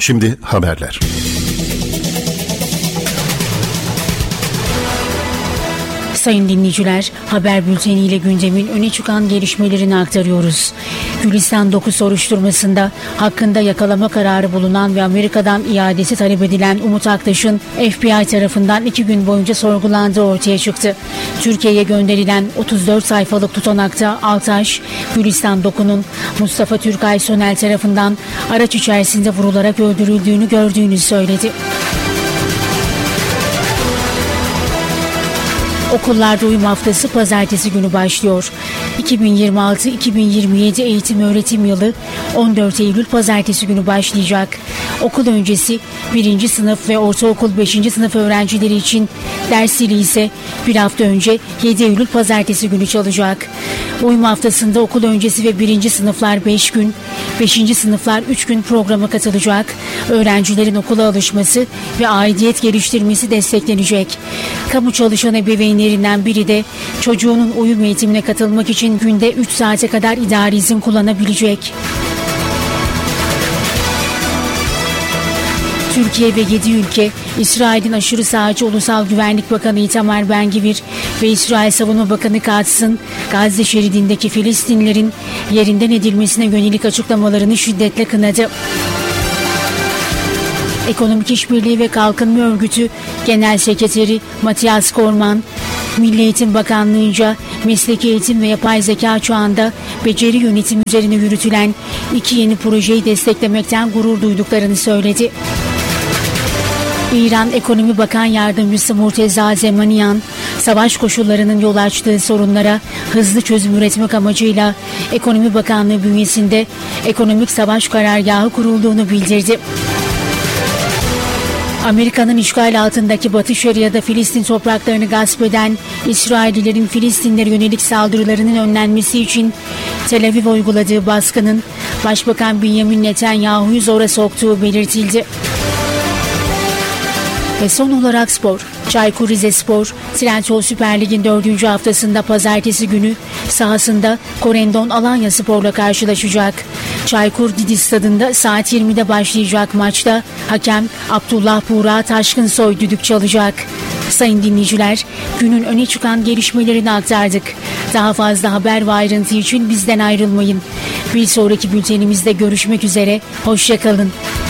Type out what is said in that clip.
Şimdi haberler. Sayın dinleyiciler, haber bülteniyle gündemin öne çıkan gelişmelerini aktarıyoruz. Gülistan 9 soruşturmasında hakkında yakalama kararı bulunan ve Amerika'dan iadesi talep edilen Umut Aktaş'ın FBI tarafından 2 gün boyunca sorgulandığı ortaya çıktı. Türkiye'ye gönderilen 34 sayfalık tutanakta Aktaş, Gülistan 9'un Mustafa Türkay Sönel tarafından araç içerisinde vurularak öldürüldüğünü gördüğünü söyledi. Okullarda uyum haftası pazartesi günü başlıyor. 2026-2027 eğitim öğretim yılı 14 Eylül pazartesi günü başlayacak. Okul öncesi 1. sınıf ve ortaokul 5. sınıf öğrencileri için ders zili ise bir hafta önce 7 Eylül pazartesi günü çalacak. Uyum haftasında okul öncesi ve 1. sınıflar 5 gün, 5. sınıflar 3 gün programa katılacak. Öğrencilerin okula alışması ve aidiyet geliştirmesi desteklenecek. Kamu çalışan ebeveynlerinden biri de çocuğunun uyum eğitimine katılmak için günde 3 saate kadar idari izin kullanabilecek. Türkiye ve 7 ülke, İsrail'in aşırı sağcı Ulusal Güvenlik Bakanı Itamar Ben-Gvir ve İsrail Savunma Bakanı Katz'ın Gazze şeridindeki Filistinlilerin yerinden edilmesine yönelik açıklamalarını şiddetle kınadı. Ekonomik İşbirliği ve Kalkınma Örgütü Genel Sekreteri Matthias Kormann, Milli Eğitim Bakanlığı'nca mesleki eğitim ve yapay zeka çağında beceri yönetimi üzerine yürütülen 2 yeni projeyi desteklemekten gurur duyduklarını söyledi. İran Ekonomi Bakan Yardımcısı Murteza Zemanian, savaş koşullarının yol açtığı sorunlara hızlı çözüm üretmek amacıyla Ekonomi Bakanlığı bünyesinde Ekonomik Savaş Karargahı kurulduğunu bildirdi. Amerika'nın işgal altındaki Batı Şeria'da Filistin topraklarını gasp eden İsraillilerin Filistinlere yönelik saldırılarının önlenmesi için Tel Aviv uyguladığı baskının Başbakan Benjamin Netanyahu'yu zora soktuğu belirtildi. Ve son olarak spor. Çaykur Rizespor, Trendyol Süper Lig'in 4. haftasında pazartesi günü sahasında Korendon Alanyaspor'la karşılaşacak. Çaykur Didi Stadı'nda saat 20'de başlayacak maçta hakem Abdullah Buğra Taşkınsoy düdük çalacak. Sayın dinleyiciler, günün öne çıkan gelişmelerini aktardık. Daha fazla haber ve ayrıntı için bizden ayrılmayın. Bir sonraki bültenimizde görüşmek üzere, hoşça kalın.